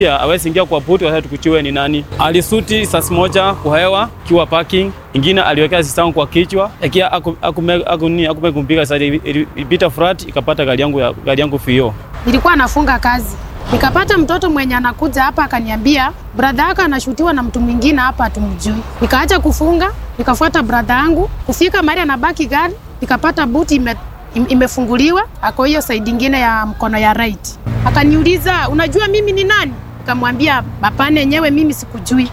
Pia hawezi ingia kwa buti wakati tukuchiwe ni nani. Alisuti saa moja kwa hewa kiwa parking. Ingine aliweka sistangu kwa kichwa. Akia akumekumpiga sasa ilipita flat ikapata gari yangu fio. Nilikuwa nafunga kazi. Nikapata mtoto mwenye anakuja hapa akaniambia brother yako anashutiwa na mtu mwingine hapa atumjui. Nikaacha kufunga, nikafuata brother yangu, kufika mahali anabaki gari, nikapata buti imefunguliwa, ako hiyo side nyingine ya mkono ya right. Akaniuliza, "Unajua mimi ni nani?" Nikamwambia, "Hapana, yenyewe mimi sikujui."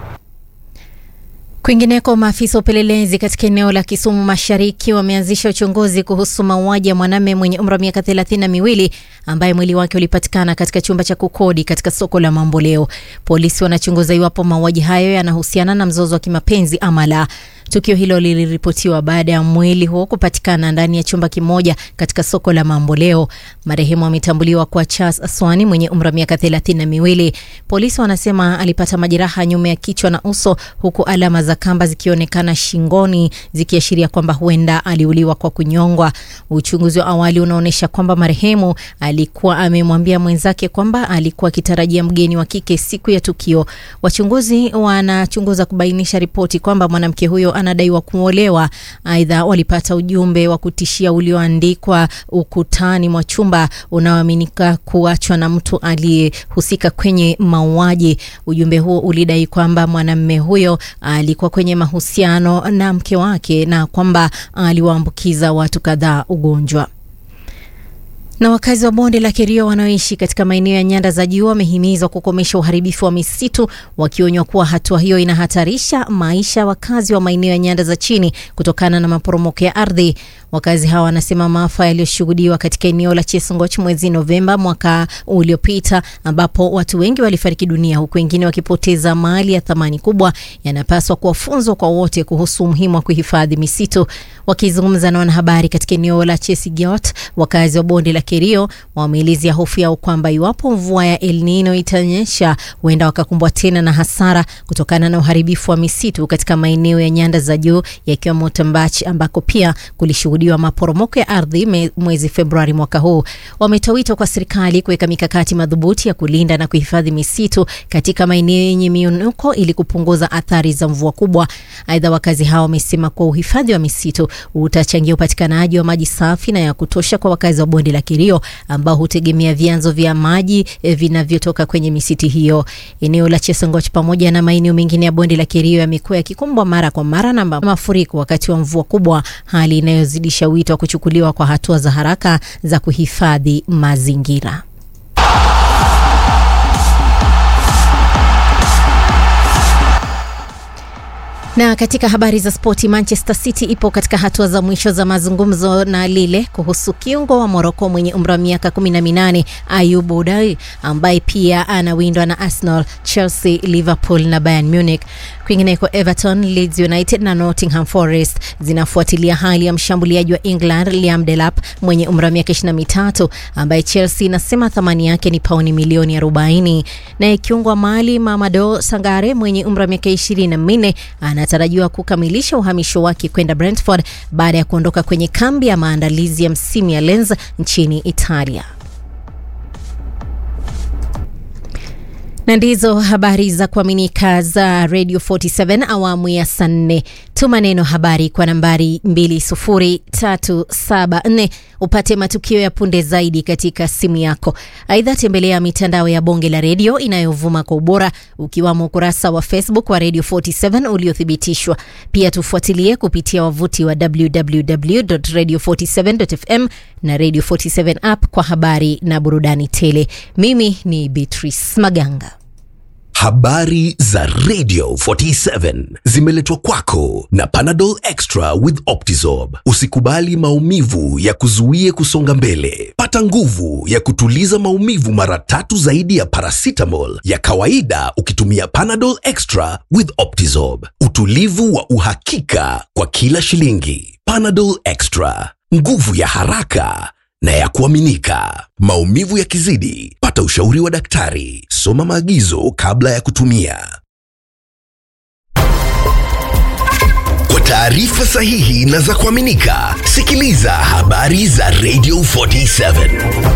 Kwingineko, maafisa upelelezi katika eneo la Kisumu Mashariki wameanzisha uchunguzi kuhusu mauaji ya mwanamume mwenye umri wa miaka 32 ambaye mwili wake ulipatikana katika chumba cha kukodi katika soko la Mamboleo. Polisi wanachunguza iwapo mauaji hayo yanahusiana na mzozo wa kimapenzi ama la. Tukio hilo liliripotiwa baada ya mwili huo kupatikana ndani ya chumba kimoja katika soko la Mamboleo. Marehemu ametambuliwa kwa Charles Aswani mwenye umri wa miaka 32. Polisi wanasema alipata majeraha nyuma ya kichwa na uso, huku alama za kamba zikionekana shingoni zikiashiria kwamba huenda aliuliwa kwa kunyongwa. Uchunguzi wa awali unaonyesha kwamba marehemu alikuwa amemwambia mwenzake kwamba alikuwa akitarajia mgeni wa kike siku ya tukio. Wachunguzi wanachunguza kubainisha ripoti kwamba mwanamke huyo anadaiwa kuolewa. Aidha, walipata ujumbe wa kutishia ulioandikwa ukutani mwa chumba unaoaminika kuachwa na mtu aliyehusika kwenye mauaji. Ujumbe huo ulidai kwamba mwanamume huyo alikuwa kwenye mahusiano na mke wake na kwamba aliwaambukiza watu kadhaa ugonjwa. Na wakazi wa bonde la Kerio wanaoishi katika maeneo ya nyanda za juu wamehimizwa kukomesha uharibifu wa misitu, wakionywa kuwa hatua hiyo inahatarisha maisha ya wakazi wa maeneo ya nyanda za chini kutokana na maporomoko ya ardhi. Wakazi hawa wanasema maafa yaliyoshuhudiwa katika eneo la Chesongoch mwezi Novemba mwaka uliopita, ambapo watu wengi walifariki dunia huku wengine wakipoteza mali ya thamani kubwa, yanapaswa kuwa funzo kwa wote kuhusu umuhimu wa kuhifadhi misitu. Wakizungumza na wanahabari katika eneo la Chesigot, wakazi wa bonde la Kerio wameelezea hofu yao kwamba iwapo mvua ya El Nino itanyesha, huenda wakakumbwa tena na hasara kutokana na uharibifu wa misitu katika maeneo ya nyanda za juu yakiwemo Tambach, ambako pia kulishuhudiwa maporomoko ya ardhi mwezi Februari mwaka huu. Wametoa wito kwa serikali kuweka mikakati madhubuti ya kulinda na kuhifadhi misitu katika maeneo yenye miinuko ili kupunguza athari za mvua kubwa. Aidha, wakazi hao wamesema kuwa uhifadhi wa misitu utachangia upatikanaji wa maji safi na ya kutosha kwa wakazi wa bonde la Kerio ambao hutegemea vyanzo vya maji vinavyotoka kwenye misitu hiyo. Eneo la Chesongoch pamoja na maeneo mengine ya bonde la Kerio yamekuwa yakikumbwa mara kwa mara na mafuriko wakati wa mvua kubwa, hali inayozidisha wito wa kuchukuliwa kwa hatua za haraka za kuhifadhi mazingira. Na katika habari za spoti, Manchester City ipo katika hatua za mwisho za mazungumzo na Lille kuhusu kiungo wa Morocco mwenye umri wa miaka 18 Ayoub Boudai, ambaye pia anawindwa na Arsenal, Chelsea, Liverpool na Bayern Munich. Kwingineko, Everton, Leeds United na Nottingham Forest zinafuatilia hali ya mshambuliaji wa England Liam Delap mwenye umri wa miaka 23 ambaye Chelsea inasema thamani yake ni pauni milioni 40. Na kiungo wa Mali Mamadou Sangare mwenye umri wa miaka 24 anatarajiwa kukamilisha uhamisho wake kwenda Brentford baada ya kuondoka kwenye kambi ya maandalizi ya msimu ya Lens nchini Italia. Na ndizo habari za kuaminika za Radio 47 awamu ya 4. Tuma neno habari kwa nambari 20374 upate matukio ya punde zaidi katika simu yako. Aidha, tembelea mitandao ya Bonge la Radio inayovuma kwa ubora, ukiwamo ukurasa wa Facebook wa Radio 47 uliothibitishwa. Pia tufuatilie kupitia wavuti wa www.radio47.fm na Radio 47 app kwa habari na burudani tele. Mimi ni Beatrice Maganga. Habari za Radio 47 zimeletwa kwako na Panadol Extra with Optizorb. Usikubali maumivu ya kuzuie kusonga mbele. Pata nguvu ya kutuliza maumivu mara 3 zaidi ya paracetamol ya kawaida ukitumia Panadol Extra with Optizorb. Utulivu wa uhakika kwa kila shilingi. Panadol Extra, nguvu ya haraka na ya kuaminika. Maumivu yakizidi, pata ushauri wa daktari. Soma maagizo kabla ya kutumia. Kwa taarifa sahihi na za kuaminika, sikiliza habari za Radio 47.